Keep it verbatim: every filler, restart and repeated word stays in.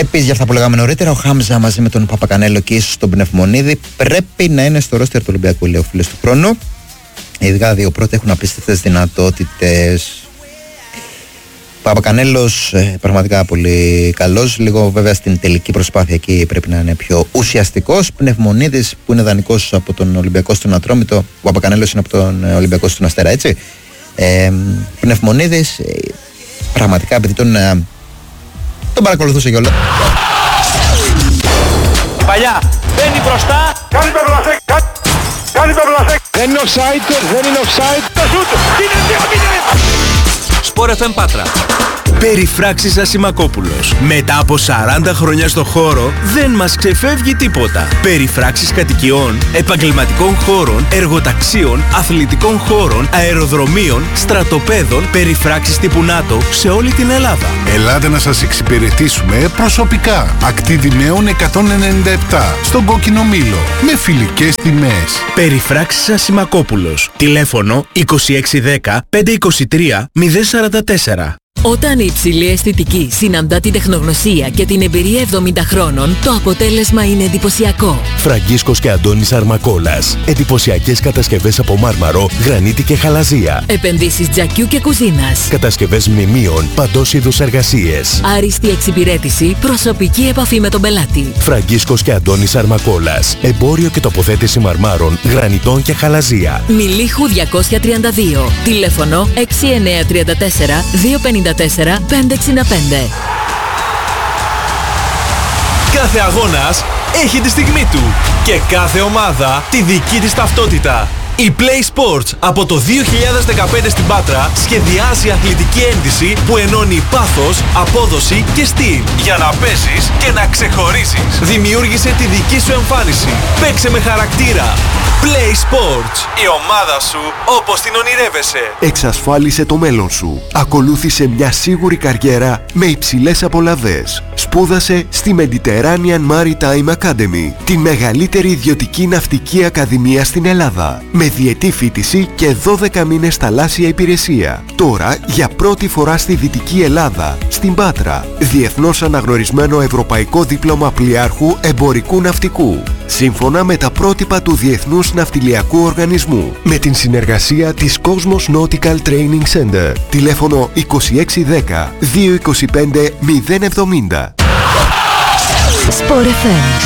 Επίσης, για αυτά που λέγαμε νωρίτερα, ο Χάμζα μαζί με τον Παπακανέλο και ίσως τον Πνευμονίδη πρέπει να είναι στο ρόστερ του Ολυμπιακού, λέει ο φίλος του χρόνου. Ειδικά δύο πρώτοι έχουν απίστευτες δυνατότητες. Παπακανέλος ε, πραγματικά πολύ καλός. Λίγο βέβαια στην τελική προσπάθεια εκεί πρέπει να είναι πιο ουσιαστικός. Πνευμονίδης που είναι δανεικός από τον Ολυμπιακό στον Ατρόμητο. Ο Παπακανέλος είναι από τον Ολυμπιακό στον Αστέρα, έτσι. Ε, Πνευμονίδης ε, πραγματικά επειδή τον, ε, τον παρακολουθούσε κιόλας. Η παλιά μπαίνει μπροστά. Κάνει το Βλασέκ. Κάνει το Βλασέκ. Δεν είναι offside, δεν είναι offside. Το σούτ. Είναι δύο μηδέν. Σπορ εφ εμ Πάτρα. Περιφράξεις Ασημακόπουλος. Μετά από σαράντα χρόνια στο χώρο δεν μας ξεφεύγει τίποτα. Περιφράξεις κατοικιών, επαγγελματικών χώρων, εργοταξίων, αθλητικών χώρων, αεροδρομίων, στρατοπέδων, περιφράξεις τύπου ΝΑΤΟ σε όλη την Ελλάδα. Ελάτε να σας εξυπηρετήσουμε προσωπικά. Ακτίδη Νέων εκατόν ενενήντα επτά στον Κόκκινο Μήλο με φιλικές τιμές. Περιφράξεις Ασημακόπουλος. Τηλέφωνο είκοσι έξι δέκα πεντακόσια είκοσι τρία μηδέν σαράντα τέσσερα. Όταν η υψηλή αισθητική συναντά την τεχνογνωσία και την εμπειρία εβδομήντα χρόνων, το αποτέλεσμα είναι εντυπωσιακό. Φραγκίσκος και Αντώνης Αρμακόλας. Εντυπωσιακές κατασκευές από μάρμαρο, γρανίτη και χαλαζία. Επενδύσεις τζακιού και κουζίνας. Κατασκευές μνημείων, παντός είδους εργασίες. Άριστη εξυπηρέτηση, προσωπική επαφή με τον πελάτη. Φραγκίσκος και Αντώνης Αρμακόλας. Εμπόριο και τοποθέτηση μαρμάρων, γρανιτών και χαλαζία. Μιλίχου διακόσια τριάντα δύο. Τηλέφωνο έξι εννιά τρία τέσσερα δύο πέντε τέσσερα πέντε εξήντα πέντε. Κάθε αγώνας έχει τη στιγμή του και κάθε ομάδα τη δική της ταυτότητα. Η Play Sports από το δύο χιλιάδες δεκαπέντε στην Πάτρα σχεδιάζει αθλητική ένδυση που ενώνει πάθος, απόδοση και στυλ για να παίζεις και να ξεχωρίσεις. Δημιούργησε τη δική σου εμφάνιση. Παίξε με χαρακτήρα. Play Sports. Η ομάδα σου όπως την ονειρεύεσαι. Εξασφάλισε το μέλλον σου. Ακολούθησε μια σίγουρη καριέρα με υψηλές απολαβές. Σπούδασε στη Mediterranean Maritime Academy, τη μεγαλύτερη ιδιωτική ναυτική ακαδημία στην Ελλάδα. Με διετή φοιτηση και δώδεκα μήνες θαλάσσια υπηρεσία. Τώρα για πρώτη φορά στη Δυτική Ελλάδα, στην Πάτρα. Διεθνώς αναγνωρισμένο ευρωπαϊκό δίπλωμα πλοιάρχου εμπορικού ναυτικού. Σύμφωνα με τα πρότυπα του Διεθνούς Ναυτιλιακού Οργανισμού. Με την συνεργασία της Cosmos Nautical Training Center. Τηλέφωνο είκοσι έξι δέκα δύο είκοσι πέντε μηδέν εβδομήντα. Sport εφ εμ.